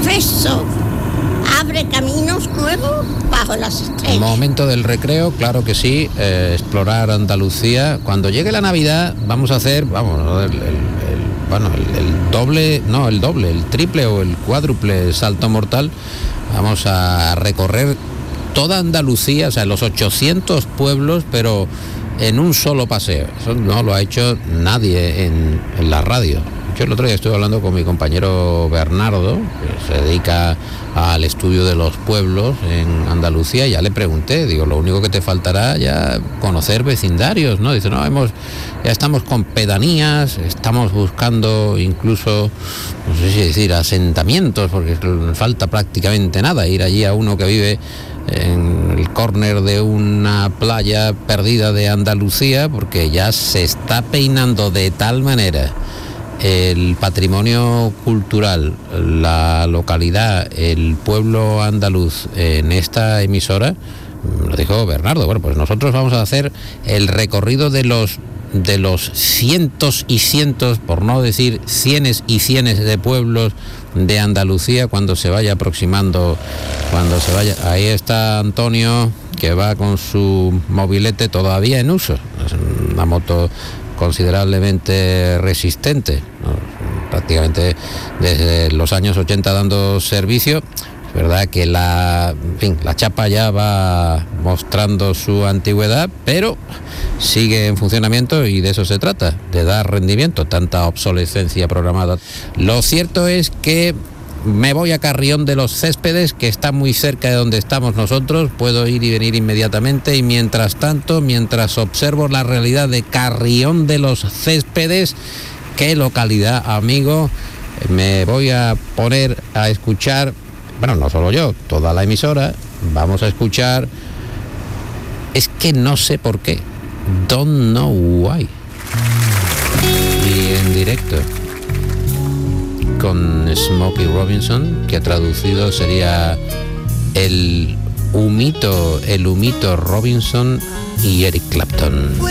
fresco, abre caminos nuevos bajo las estrellas. Momento del recreo, claro que sí, explorar Andalucía. Cuando llegue la Navidad vamos a hacer, el triple o el cuádruple salto mortal. Vamos a recorrer toda Andalucía, o sea, los 800 pueblos, pero en un solo paseo. Eso no lo ha hecho nadie en la radio. Yo el otro día estuve hablando con mi compañero Bernardo, que se dedica al estudio de los pueblos en Andalucía, y ya le pregunté, digo, lo único que te faltará ya conocer vecindarios, ¿no? Dice, ya estamos con pedanías, estamos buscando incluso, no sé si decir, asentamientos, porque no falta prácticamente nada, ir allí a uno que vive en el córner de una playa perdida de Andalucía, porque ya se está peinando de tal manera el patrimonio cultural, la localidad, el pueblo andaluz en esta emisora. Lo dijo Bernardo, bueno, pues nosotros vamos a hacer el recorrido de los cientos y cientos, por no decir cienes y cienes de pueblos de Andalucía cuando se vaya aproximando, Ahí está Antonio, que va con su mobilete todavía en uso, es una moto considerablemente resistente, ¿no? Prácticamente desde los años 80 dando servicio. Es verdad que la chapa ya va mostrando su antigüedad, pero sigue en funcionamiento, y de eso se trata, de dar rendimiento, tanta obsolescencia programada. Lo cierto es que me voy a Carrión de los Céspedes, que está muy cerca de donde estamos nosotros, puedo ir y venir inmediatamente, y mientras tanto, mientras observo la realidad de Carrión de los Céspedes, qué localidad, amigo, me voy a poner a escuchar, bueno, no solo yo, toda la emisora, vamos a escuchar, es que no sé por qué, Don't Know Why, y en directo con Smokey Robinson, que traducido sería el humito Robinson y Eric Clapton.